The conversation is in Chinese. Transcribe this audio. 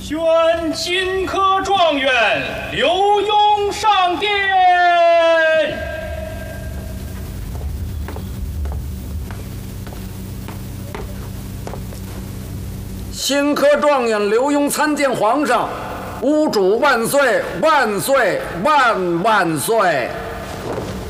宣金科状元刘墉上殿。 新科状元刘墉参见皇上，吾主万岁万岁万万岁！